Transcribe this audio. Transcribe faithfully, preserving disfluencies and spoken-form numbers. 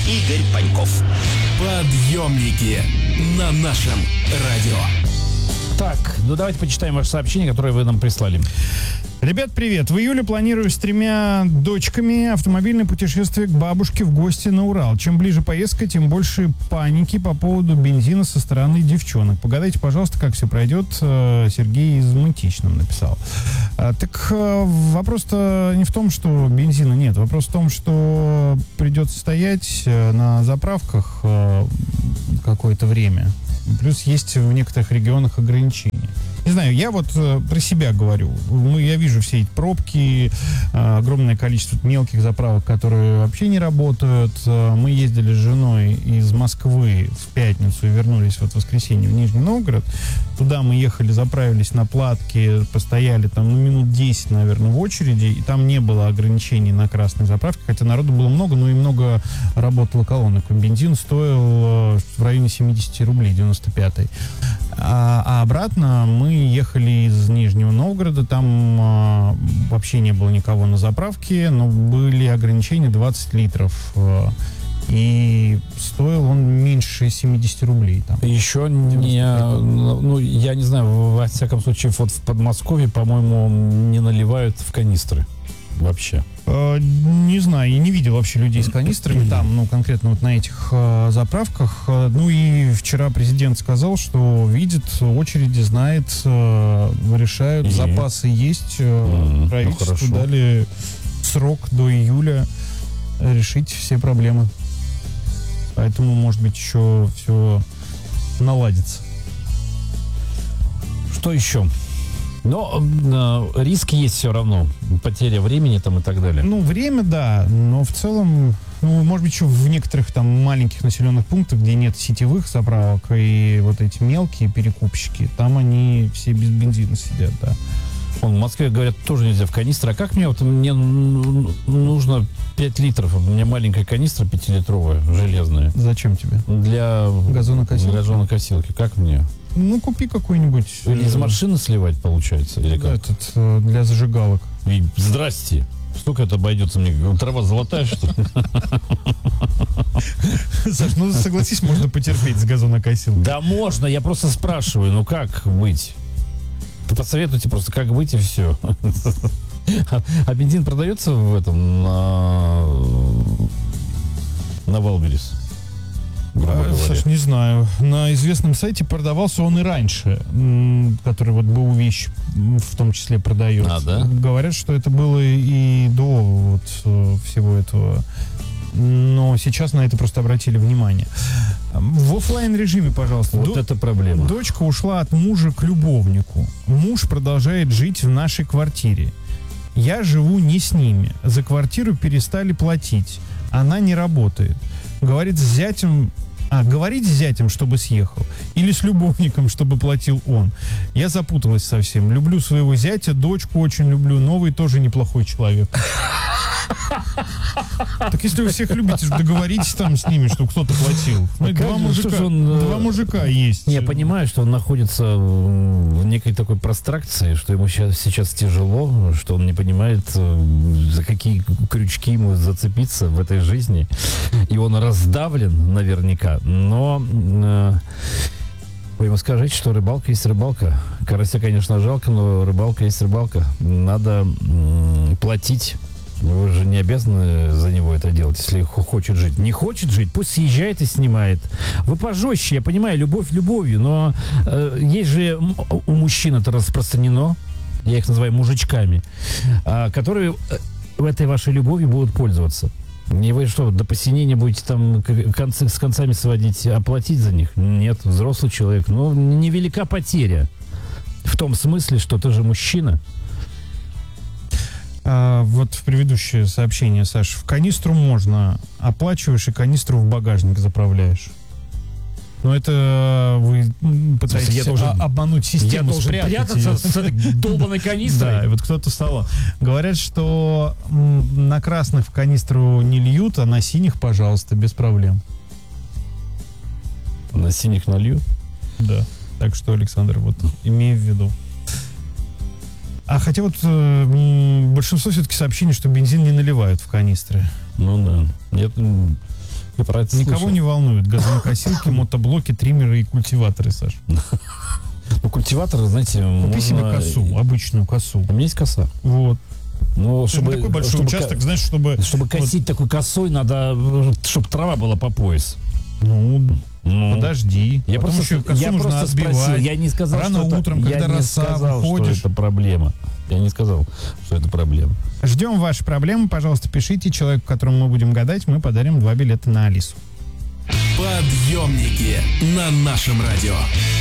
Игорь Паньков. Подъемники на нашем радио. Так, ну давайте почитаем ваше сообщение, которое вы нам прислали. Ребят, привет. В июле планирую с тремя дочками автомобильное путешествие к бабушке в гости на Урал. Чем ближе поездка, тем больше паники по поводу бензина со стороны девчонок. Погадайте, пожалуйста, как все пройдет. Сергей из Мытищ нам написал. А, так вопрос-то не в том, что бензина нет. Вопрос в том, что придется стоять на заправках какое-то время. Плюс есть в некоторых регионах ограничения. Не знаю, я вот э, про себя говорю. Мы, я вижу все эти пробки, э, огромное количество мелких заправок, которые вообще не работают. Э, мы ездили с женой из Москвы в пятницу и вернулись вот в воскресенье в Нижний Новгород. Туда мы ехали, заправились на платке, постояли там ну, минут десять, наверное, в очереди, и там не было ограничений на красной заправке, хотя народу было много, но и много работало колонок. Бензин стоил э, в районе семьдесят рублей, девяносто пятый. А, а обратно мы ехали из Нижнего Новгорода, там а, вообще не было никого на заправке, но были ограничения двадцать литров, а, и стоил он меньше семьдесят рублей. Там. Еще не, ну, я не знаю, во всяком случае, вот в Подмосковье, по-моему, не наливают в канистры вообще. Э, не знаю, я не видел вообще людей с канистрами там, ну, конкретно вот на этих э, заправках. Э, ну и вчера президент сказал, что видит очереди, знает, э, решают, и? запасы есть. Э, mm, правительству ну, дали срок до июля решить все проблемы. Поэтому, может быть, еще все наладится. Что еще? Но э, риски есть все равно. Потеря времени там и так далее. Ну, время, да. Но в целом, ну, может быть, еще в некоторых там маленьких населенных пунктах, где нет сетевых заправок и вот эти мелкие перекупщики, там они все без бензина сидят, да. Вон, в Москве, говорят, тоже нельзя в канистры. А как мне? Вот мне нужно пять литров. У меня маленькая канистра пятилитровая, железная. Зачем тебе? Для газонокосилки. газонокосилки. Как мне? Ну, купи какой-нибудь... Или из машины сливать, получается? Или как? Этот, для зажигалок. И, здрасте. Сколько это обойдется мне? Трава золотая, что ли? Саш, ну согласись, можно потерпеть с газонокосилкой. Да можно, я просто спрашиваю, ну как быть? Ты посоветуйте просто, как быть, и все. А, а бензин продается в этом на, на Валберис? А, Саш, не знаю. На известном сайте продавался он и раньше, который вот был вещь в том числе продается. А, да? Говорят, что это было и до вот всего этого. Но сейчас на это просто обратили внимание. В офлайн режиме, пожалуйста. Вот До... это проблема. Дочка ушла от мужа к любовнику. Муж продолжает жить в нашей квартире. Я живу не с ними. За квартиру перестали платить. Она не работает. Говорит с зятем... А, говорить с зятем, чтобы съехал? Или с любовником, чтобы платил он? Я запуталась совсем. Люблю своего зятя, дочку очень люблю. Новый тоже неплохой человек. Так если вы всех любите, договоритесь там с ними, чтобы кто-то платил. Ну, два, мужика, он, два мужика есть. Я понимаю, что он находится в некой такой простракции, что ему сейчас, сейчас тяжело, что он не понимает, за какие крючки ему зацепиться в этой жизни. И он раздавлен наверняка. Но э, вы ему скажите, что рыбалка есть рыбалка. Карася, конечно, жалко, но рыбалка есть рыбалка. Надо э, платить. Вы же не обязаны за него это делать, если хочет жить. Не хочет жить, пусть съезжает и снимает. Вы пожестче, я понимаю, любовь любовью, но э, есть же у мужчин это распространено, я их называю мужичками, э, которые в этой вашей любовью будут пользоваться. И вы что, до посинения будете там концы с концами сводить, а платить за них? Нет, взрослый человек. Ну, невелика потеря. В том смысле, что ты же мужчина. А, вот в предыдущее сообщение, Саш, в канистру можно, оплачиваешь и канистру в багажник заправляешь. Но это вы пытаетесь я должен, обмануть систему. Я должен прятаться с этой долбанной канистрой. Да, и вот кто-то стал. Говорят, что на красных в канистру не льют, а на синих, пожалуйста, без проблем. На синих налью? Да. Так что, Александр, вот имей в виду. А хотя вот э, большинство все-таки сообщений, что бензин не наливают в канистры. Ну да. Нет, Я про это Никого слышал. не волнуют газонокосилки, мотоблоки, триммеры и культиваторы, Саш. Ну, культиватор, знаете, Купи можно... себе косу, обычную косу. У меня есть коса. Вот. Но Чтобы, чтобы, такой большой чтобы, участок, ко- знаешь, чтобы... чтобы косить такой косой, надо, чтобы трава была по пояс. Ну, Ну, подожди. Я Потом просто, еще косу я нужно просто отбивать. спросил, я не сказал, Рано что утром, это, когда я не роса, сказал, выходишь. что это проблема. Я не сказал, что это проблема. Ждем ваши проблемы. Пожалуйста, пишите. Человеку, которому мы будем гадать, мы подарим два билета на Алису. Подъемники на нашем радио.